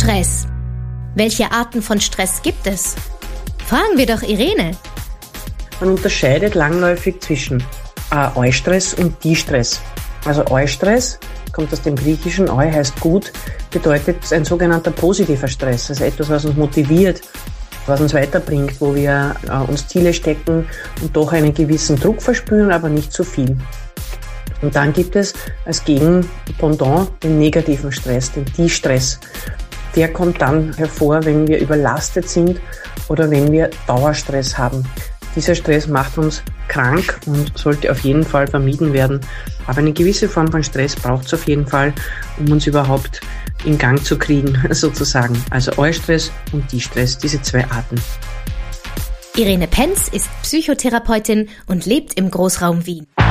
Stress. Welche Arten von Stress gibt es? Fragen wir doch Irene. Man unterscheidet langläufig zwischen Eustress und Distress. Also Eustress kommt aus dem Griechischen, Eu heißt gut, bedeutet ein sogenannter positiver Stress, also etwas, was uns motiviert, was uns weiterbringt, wo wir uns Ziele stecken und doch einen gewissen Druck verspüren, aber nicht zu viel. Und dann gibt es als Gegenpendant den negativen Stress, den Distress. Der kommt dann hervor, wenn wir überlastet sind oder wenn wir Dauerstress haben. Dieser Stress macht uns krank und sollte auf jeden Fall vermieden werden. Aber eine gewisse Form von Stress braucht es auf jeden Fall, um uns überhaupt in Gang zu kriegen, sozusagen. Also Eustress und Distress, diese zwei Arten. Irene Penz ist Psychotherapeutin und lebt im Großraum Wien.